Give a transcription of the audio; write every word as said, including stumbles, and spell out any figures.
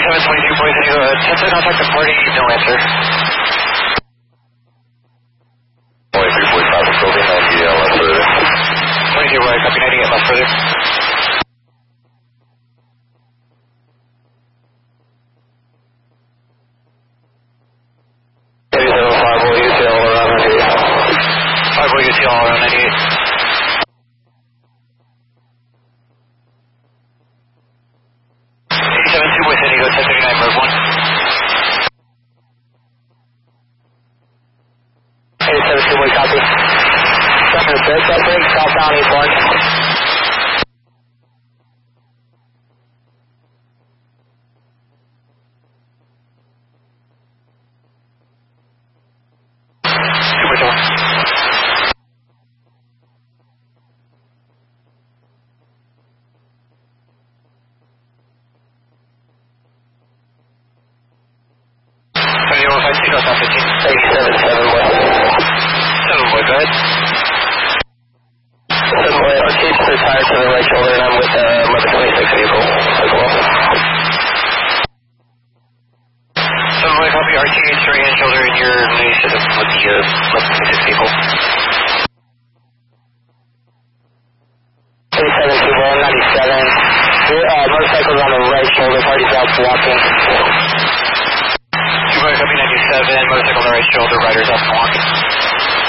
eighty-seven twenty-two, boys, any uh, attempt to contact the party, no answer. twenty-three forty-five, Sylvia, ninety, uh, left further. twenty-two, right, copy ninety, get left further. eighty-seven five, will you see all around ninety-eight? five, will you see all around ninety-eight? eighty-seven two, boys, any go ten thirty-nine, road one. eighty-seven two, boy, copy. Second to bridge, that bridge, southbound eight one. Super two. seventy-one five two, north fifteen. eighty-seven seven, boy. seven, boy, go ahead. seven, boy, I'll keep the tire to the right shoulder, and I'm with the uh, eleven twenty-six vehicle as well. seven, boy, copy, R T H, right hand shoulder, and you're released with the uh, eleven twenty-six vehicle. eighty-seven two, boy, ninety-seven. Your uh, motorcycle's on the right shoulder, party drops walking. two, boy, copy, ninety-seven, motorcycle on the right shoulder, riders up and walking.